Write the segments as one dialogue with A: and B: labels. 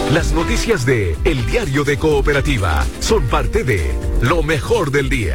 A: Las noticias de El Diario de Cooperativa son parte de lo mejor del día.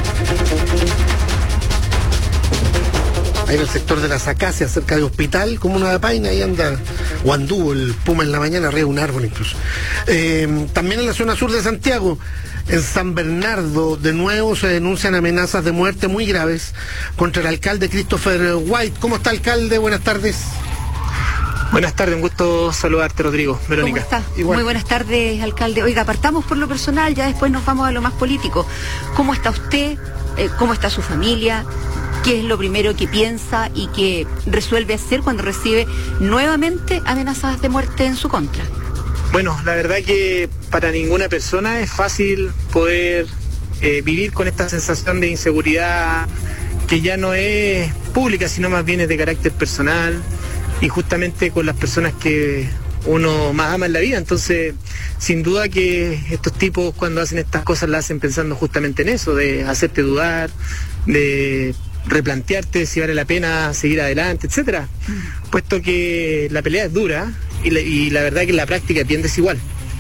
B: Ahí en el sector de las Acacias, cerca de Hospital, Comuna de Paine, ahí anda, o anduvo el puma en la mañana, arriba de un árbol incluso. También en la zona sur de Santiago, en San Bernardo, de nuevo se denuncian amenazas de muerte muy graves contra el alcalde Christopher White. ¿Cómo está, alcalde? Buenas tardes.
C: Buenas tardes, un gusto saludarte, Rodrigo. Verónica.
D: ¿Cómo está?
B: Igual.
D: Muy buenas tardes, alcalde. Oiga, partamos por lo personal, ya después nos vamos a lo más político. ¿Cómo está usted? ¿Cómo está su familia? ¿Qué es lo primero que piensa y que resuelve hacer cuando recibe nuevamente amenazas de muerte en su contra?
C: Bueno, la verdad que para ninguna persona es fácil poder vivir con esta sensación de inseguridad que ya no es pública, sino más bien es de carácter personal y justamente con las personas que uno más ama en la vida. Entonces, sin duda que estos tipos cuando hacen estas cosas las hacen pensando justamente en eso, de hacerte dudar, de replantearte si vale la pena seguir adelante, etcétera, puesto que la pelea es dura y la verdad que en la práctica es bien desigual.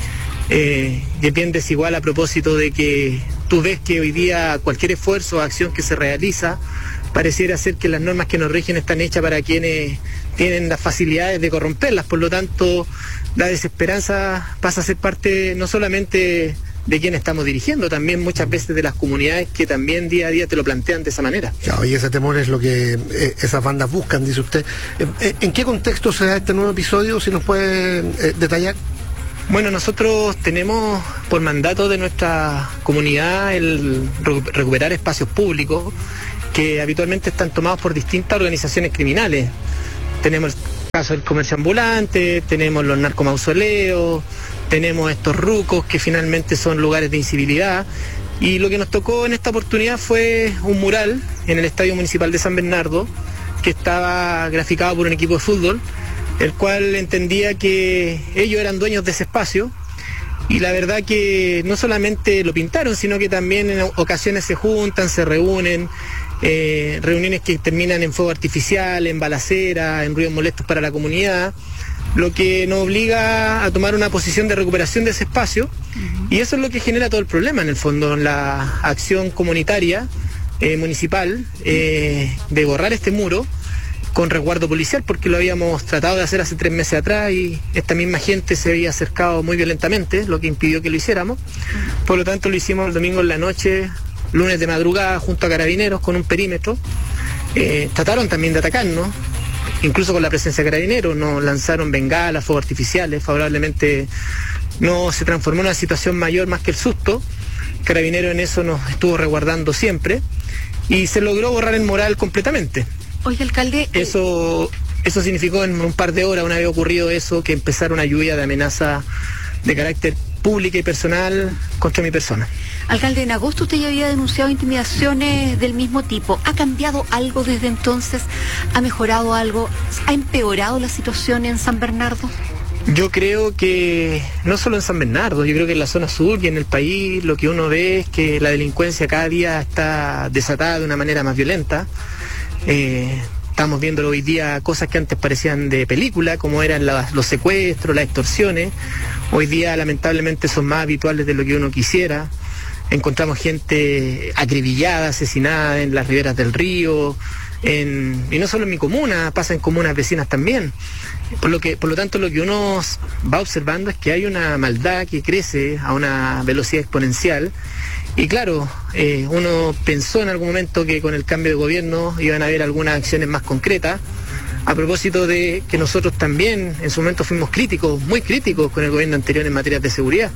C: Es bien desigual a propósito de que tú ves que hoy día cualquier esfuerzo o acción que se realiza pareciera ser que las normas que nos rigen están hechas para quienes tienen las facilidades de corromperlas. Por lo tanto, la desesperanza pasa a ser parte no solamente de quienes estamos dirigiendo, también muchas veces de las comunidades que también día a día te lo plantean de esa manera.
B: Claro, y ese temor es lo que esas bandas buscan, dice usted. ¿En qué contexto se da este nuevo episodio, si nos puede detallar?
C: Bueno, nosotros tenemos por mandato de nuestra comunidad el recuperar espacios públicos que habitualmente están tomados por distintas organizaciones criminales. Tenemos el caso del comercio ambulante, tenemos los narcomausoleos, tenemos estos rucos que finalmente son lugares de incivilidad, y lo que nos tocó en esta oportunidad fue un mural en el Estadio Municipal de San Bernardo que estaba graficado por un equipo de fútbol, el cual entendía que ellos eran dueños de ese espacio, y la verdad que no solamente lo pintaron, sino que también en ocasiones se juntan, se reúnen, reuniones que terminan en fuego artificial, en balacera, en ruidos molestos para la comunidad, lo que nos obliga a tomar una posición de recuperación de ese espacio, y eso es lo que genera todo el problema en el fondo, la acción comunitaria municipal de borrar este muro con resguardo policial, porque lo habíamos tratado de hacer hace 3 meses atrás y esta misma gente se había acercado muy violentamente, lo que impidió que lo hiciéramos. Por lo tanto lo hicimos el domingo en la noche, lunes de madrugada, junto a carabineros con un perímetro. Trataron también de atacarnos, incluso con la presencia de carabineros, nos lanzaron bengalas, fuegos artificiales, favorablemente no se transformó en una situación mayor más que el susto. Carabinero en eso nos estuvo resguardando siempre y se logró borrar el mural completamente.
D: Oye, alcalde...
C: Eso significó en un par de horas, una vez ocurrido eso, que empezara una lluvia de amenaza de carácter pública y personal contra mi persona.
D: Alcalde, en agosto usted ya había denunciado intimidaciones del mismo tipo. ¿Ha cambiado algo desde entonces? ¿Ha mejorado algo? ¿Ha empeorado la situación en San Bernardo?
C: Yo creo que no solo en San Bernardo, yo creo que en la zona sur y en el país lo que uno ve es que la delincuencia cada día está desatada de una manera más violenta. Estamos viendo hoy día cosas que antes parecían de película, como eran los secuestros, las extorsiones. Hoy día lamentablemente son más habituales de lo que uno quisiera. Encontramos gente acribillada, asesinada en las riberas del río, y no solo en mi comuna, pasa en comunas vecinas también. Por lo tanto, lo que uno va observando es que hay una maldad que crece a una velocidad exponencial. Y claro, uno pensó en algún momento que con el cambio de gobierno iban a haber algunas acciones más concretas, a propósito de que nosotros también en su momento fuimos críticos, muy críticos con el gobierno anterior en materia de seguridad.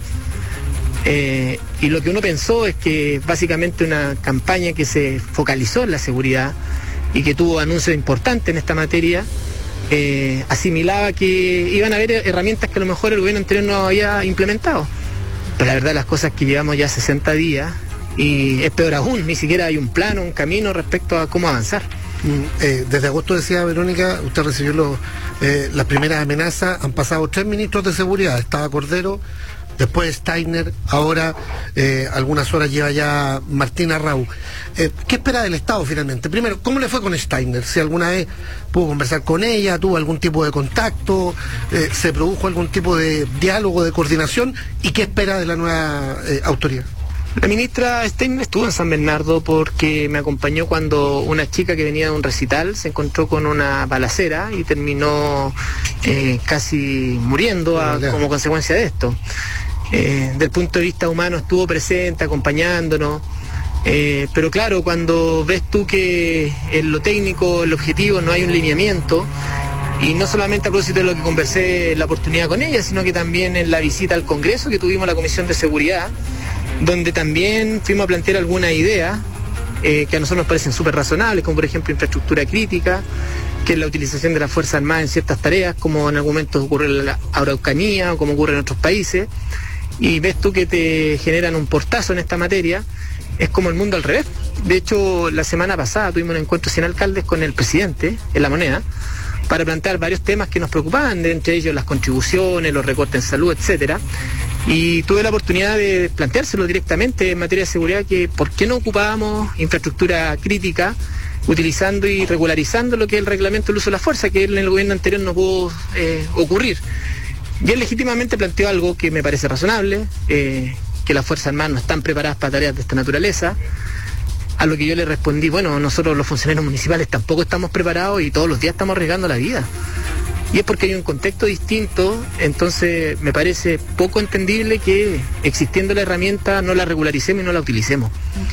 C: Y lo que uno pensó es que básicamente una campaña que se focalizó en la seguridad y que tuvo anuncios importantes en esta materia, asimilaba que iban a haber herramientas que a lo mejor el gobierno anterior no había implementado. Pero la verdad las cosas que llevamos ya 60 días y es peor aún, ni siquiera hay un plano, un camino respecto a cómo avanzar.
B: Desde agosto, decía Verónica, usted recibió las primeras amenazas, han pasado 3 ministros de seguridad, estaba Cordero, después Steiner, ahora algunas horas lleva ya Martín Arrau. ¿Qué espera del Estado finalmente? Primero, ¿cómo le fue con Steiner? Si alguna vez pudo conversar con ella, tuvo algún tipo de contacto, se produjo algún tipo de diálogo, de coordinación, ¿y qué espera de la nueva autoridad?
C: La ministra Steiner estuvo en San Bernardo porque me acompañó cuando una chica que venía de un recital se encontró con una balacera y terminó casi muriendo como consecuencia de esto. Del punto de vista humano estuvo presente, acompañándonos, pero claro, cuando ves tú que en lo técnico, en lo objetivo, no hay un lineamiento, y no solamente a propósito de lo que conversé en la oportunidad con ella, sino que también en la visita al Congreso que tuvimos la Comisión de Seguridad, donde también fuimos a plantear algunas ideas que a nosotros nos parecen súper razonables, como por ejemplo infraestructura crítica, que es la utilización de las Fuerzas Armadas en ciertas tareas, como en algún momento ocurre en la Araucanía o como ocurre en otros países, y ves tú que te generan un portazo en esta materia. Es como el mundo al revés. De hecho, la semana pasada tuvimos un encuentro sin alcaldes con el presidente en La Moneda para plantear varios temas que nos preocupaban, entre ellos las contribuciones, los recortes en salud, etcétera. Y tuve la oportunidad de planteárselo directamente en materia de seguridad, que por qué no ocupábamos infraestructura crítica utilizando y regularizando lo que es el reglamento del uso de la fuerza, que en el gobierno anterior no pudo ocurrir. Y él legítimamente planteó algo que me parece razonable, que las Fuerzas Armadas no están preparadas para tareas de esta naturaleza, a lo que yo le respondí, bueno, nosotros los funcionarios municipales tampoco estamos preparados y todos los días estamos arriesgando la vida. Y es porque hay un contexto distinto, entonces me parece poco entendible que existiendo la herramienta no la regularicemos y no la utilicemos.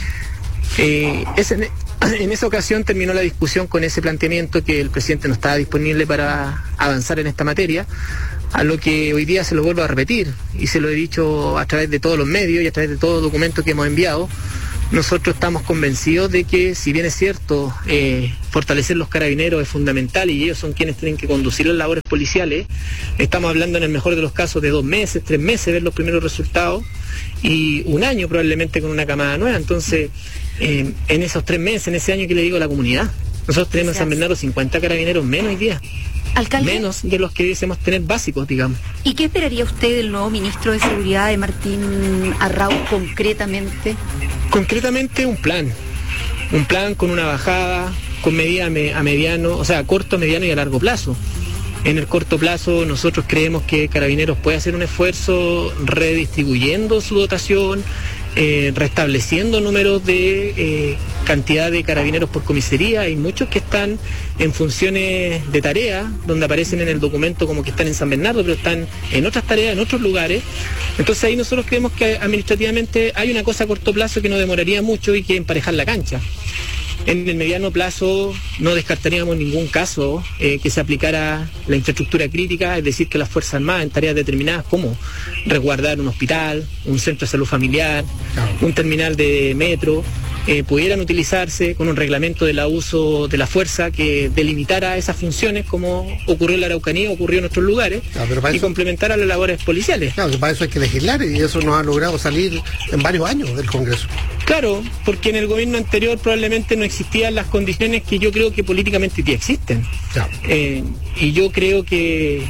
C: En esa ocasión terminó la discusión con ese planteamiento que el presidente no estaba disponible para avanzar en esta materia, a lo que hoy día se lo vuelvo a repetir y se lo he dicho a través de todos los medios y a través de todos los documentos que hemos enviado. Nosotros estamos convencidos de que, si bien es cierto, fortalecer los carabineros es fundamental y ellos son quienes tienen que conducir las labores policiales, estamos hablando en el mejor de los casos de 2 meses, 3 meses ver los primeros resultados y 1 año probablemente con una camada nueva. Entonces, en esos 3 meses, en ese año que le digo a la comunidad, nosotros tenemos en San Bernardo 50 carabineros menos hoy día.
D: Alcalde,
C: menos de los que deseamos tener básicos, digamos.
D: ¿Y qué esperaría usted del nuevo ministro de Seguridad, de Martín Arrau, concretamente?
C: Concretamente un plan con una bajada, con medida a mediano, o sea, a corto, mediano y a largo plazo. En el corto plazo nosotros creemos que Carabineros puede hacer un esfuerzo redistribuyendo su dotación, restableciendo números de cantidad de carabineros por comisaría. Hay muchos que están en funciones de tarea, donde aparecen en el documento como que están en San Bernardo, pero están en otras tareas, en otros lugares. Entonces ahí nosotros creemos que administrativamente hay una cosa a corto plazo que no demoraría mucho y que emparejar la cancha. En el mediano plazo no descartaríamos ningún caso que se aplicara la infraestructura crítica, es decir, que las Fuerzas Armadas en tareas determinadas como resguardar un hospital, un centro de salud familiar, un terminal de metro, pudieran utilizarse con un reglamento del uso de la fuerza que delimitara esas funciones, como ocurrió en la Araucanía, ocurrió en otros lugares, y complementara las labores policiales.
B: Claro, que para eso hay que legislar y eso nos ha logrado salir en varios años del Congreso.
C: Claro, porque en el gobierno anterior probablemente no existían las condiciones que yo creo que políticamente ya existen. Claro. Y yo creo que,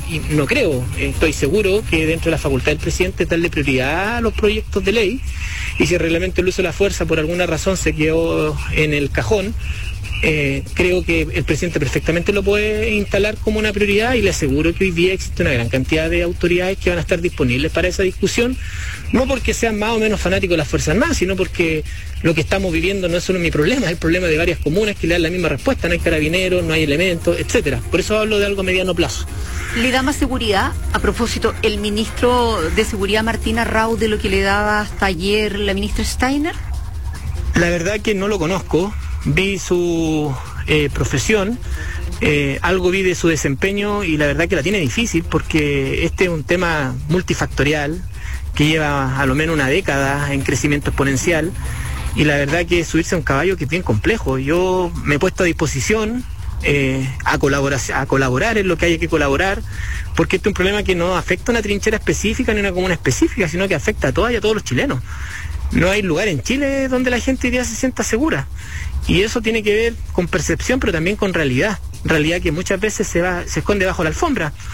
C: estoy seguro que dentro de la facultad del presidente darle prioridad a los proyectos de ley, y si el reglamento del uso de la fuerza por alguna razón se quedó en el cajón, creo que el presidente perfectamente lo puede instalar como una prioridad, y le aseguro que hoy día existe una gran cantidad de autoridades que van a estar disponibles para esa discusión, no porque sean más o menos fanáticos de las Fuerzas Armadas, sino porque lo que estamos viviendo no es solo mi problema, es el problema de varias comunas que le dan la misma respuesta: no hay carabineros, no hay elementos, etcétera. Por eso hablo de algo a mediano plazo.
D: ¿Le da más seguridad, a propósito, el ministro de Seguridad Martín Arrau de lo que le daba hasta ayer la ministra Steiner?
C: La verdad que no lo conozco, vi su profesión, algo vi de su desempeño, y la verdad que la tiene difícil porque este es un tema multifactorial que lleva a lo menos una década en crecimiento exponencial, y la verdad que subirse a un caballo que es bien complejo. Yo me he puesto a disposición a colaborar en lo que haya que colaborar, porque este es un problema que no afecta a una trinchera específica ni a una comuna específica, sino que afecta a todas y a todos los chilenos. No hay lugar en Chile donde la gente hoy día se sienta segura, y eso tiene que ver con percepción, pero también con realidad que muchas veces se esconde bajo la alfombra.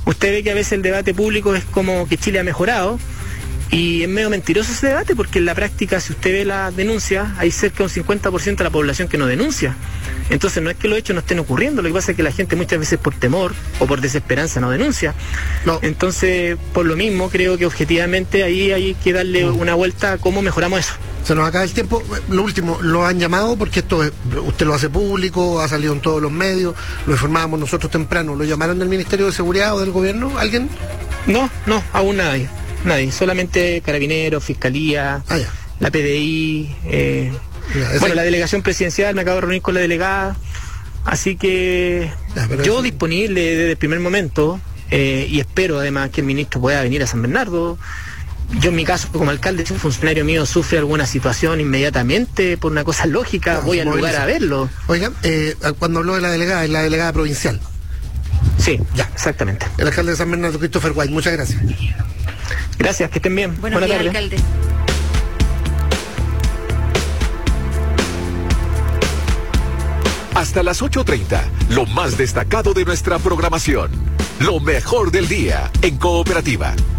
C: usted ve que a veces el debate público es como que Chile ha mejorado, y es medio mentiroso ese debate, porque en la práctica, si usted ve las denuncias, hay cerca de un 50% de la población que no denuncia. Entonces no es que los hechos no estén ocurriendo, lo que pasa es que la gente muchas veces por temor o por desesperanza no denuncia.
B: No.
C: Entonces, por lo mismo, creo que objetivamente ahí hay que darle una vuelta a cómo mejoramos eso.
B: Se nos acaba el tiempo. Lo último, lo han llamado porque usted lo hace público, ha salido en todos los medios, lo informábamos nosotros temprano. ¿Lo llamaron del Ministerio de Seguridad o del Gobierno? ¿Alguien?
C: No, aún nadie. Solamente Carabineros, Fiscalía, la PDI, la delegación presidencial, me acabo de reunir con la delegada, así que yo disponible desde el primer momento, y espero además que el ministro pueda venir a San Bernardo. Yo en mi caso como alcalde, si un funcionario mío sufre alguna situación inmediatamente por una cosa lógica, voy al lugar a verlo.
B: Oiga, cuando habló de la delegada, es la delegada provincial.
C: Sí, ya, exactamente.
B: El alcalde de San Bernardo, Christopher White, muchas gracias.
C: Gracias, que estén bien.
D: Buenos días, alcalde.
A: Hasta las 8:30, lo más destacado de nuestra programación. Lo mejor del día en Cooperativa.